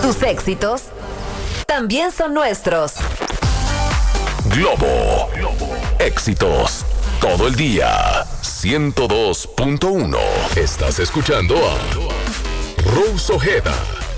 Tus éxitos también son nuestros. Globo. Éxitos todo el día. 102.1. Estás escuchando a Rose Ojeda.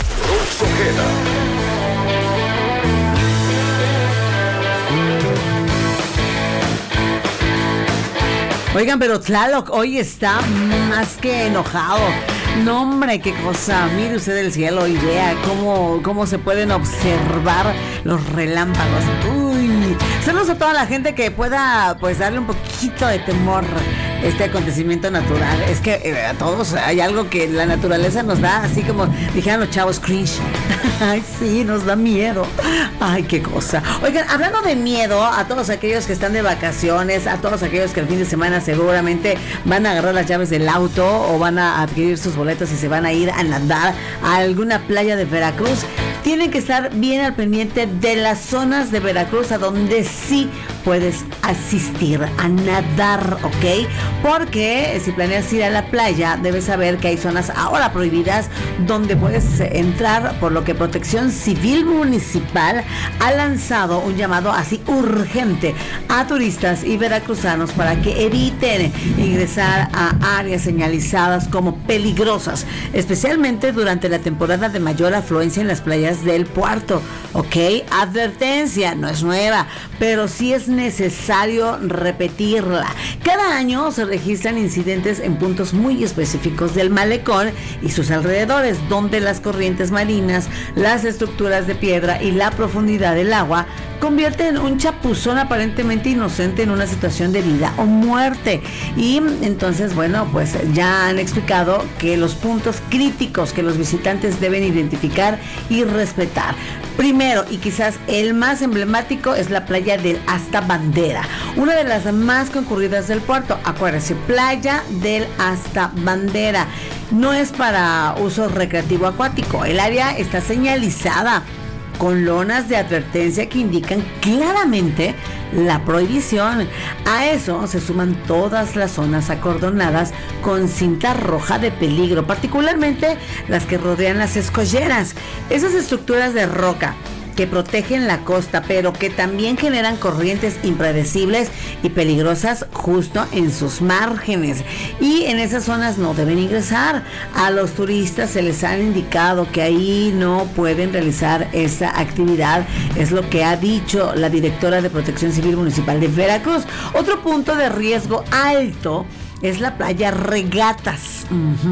Oigan, pero Tlaloc hoy está más que enojado. No, hombre, qué cosa. Mire usted el cielo y vea cómo se pueden observar los relámpagos. Uy, saludos a toda la gente que pueda pues darle un poquito de temor a este acontecimiento natural. Es que a todos hay algo que la naturaleza nos da, así como dijeron los chavos, cringe. Ay, sí, nos da miedo. Ay, qué cosa. Oigan, hablando de miedo, a todos aquellos que están de vacaciones, a todos aquellos que el fin de semana seguramente van a agarrar las llaves del auto o van a adquirir sus boletos y se van a ir a nadar a alguna playa de Veracruz, tienen que estar bien al pendiente de las zonas de Veracruz a donde sí puedes asistir a nadar, ¿ok? Porque si planeas ir a la playa, debes saber que hay zonas ahora prohibidas donde puedes entrar, por lo que Protección Civil Municipal ha lanzado un llamado así urgente a turistas y veracruzanos para que eviten ingresar a áreas señalizadas como peligrosas, especialmente durante la temporada de mayor afluencia en las playas del puerto, ¿ok? Advertencia, no es nueva, pero sí es necesario repetirla. Cada año se registran incidentes en puntos muy específicos del malecón y sus alrededores, donde las corrientes marinas, las estructuras de piedra y la profundidad del agua convierten un chapuzón aparentemente inocente en una situación de vida o muerte. Y entonces, bueno, pues ya han explicado que los puntos críticos que los visitantes deben identificar y respetar. Primero, y quizás el más emblemático, es la playa del Hasta Bandera, una de las más concurridas del puerto. Acuérdense, playa del Hasta Bandera. No es para uso recreativo acuático. El área está señalizada con lonas de advertencia que indican claramente la prohibición. A eso se suman todas las zonas acordonadas con cinta roja de peligro, particularmente las que rodean las escolleras. Esas estructuras de roca que protegen la costa, pero que también generan corrientes impredecibles y peligrosas justo en sus márgenes. Y en esas zonas no deben ingresar. A los turistas se les ha indicado que ahí no pueden realizar esa actividad. Es lo que ha dicho la directora de Protección Civil Municipal de Veracruz. Otro punto de riesgo alto es la playa Regatas.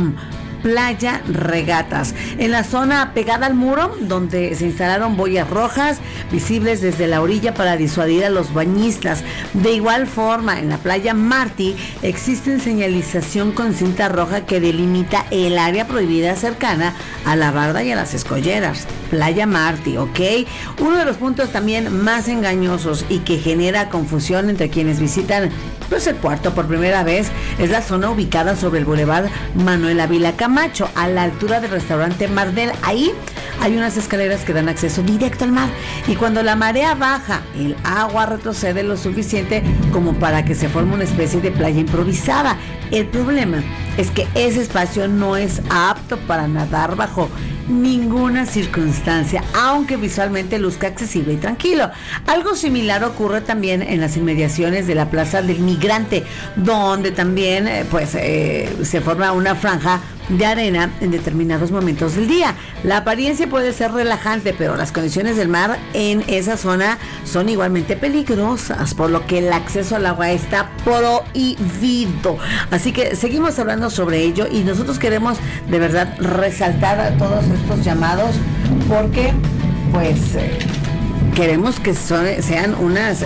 Playa Regatas, en la zona pegada al muro, donde se instalaron boyas rojas visibles desde la orilla para disuadir a los bañistas. De igual forma, en la playa Martí existe señalización con cinta roja que delimita el área prohibida cercana a la barda y a las escolleras. Playa Martí, ¿ok? Uno de los puntos también más engañosos y que genera confusión entre quienes visitan pues el puerto por primera vez es la zona ubicada sobre el Boulevard Manuel Ávila Camacho, a la altura del restaurante Mardel. Ahí hay unas escaleras que dan acceso directo al mar, y cuando la marea baja, el agua retrocede lo suficiente como para que se forme una especie de playa improvisada. El problema es que ese espacio no es apto para nadar bajo ninguna circunstancia, aunque visualmente luzca accesible y tranquilo. Algo similar ocurre también en las inmediaciones de la Plaza del Migrante, donde también se forma una franja de arena en determinados momentos del día. La apariencia puede ser relajante, pero las condiciones del mar en esa zona son igualmente peligrosas, por lo que el acceso al agua está prohibido. Así que seguimos hablando sobre ello, y nosotros queremos de verdad resaltar todos estos llamados, porque pues queremos que sean unas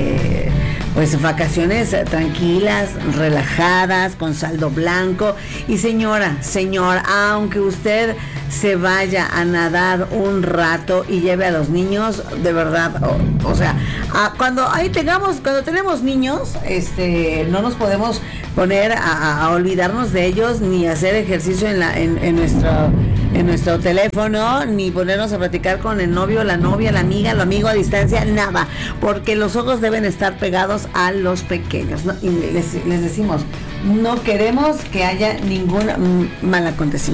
pues vacaciones tranquilas, relajadas, con saldo blanco. Y señor, aunque usted se vaya a nadar un rato y lleve a los niños, de verdad, cuando tenemos niños, no nos podemos poner a olvidarnos de ellos, ni hacer ejercicio en nuestro teléfono, ni ponernos a platicar con el novio, la novia, el amigo a distancia, nada, porque los ojos deben estar pegados a los pequeños, ¿no? Y les decimos, no queremos que haya ningún mal acontecimiento.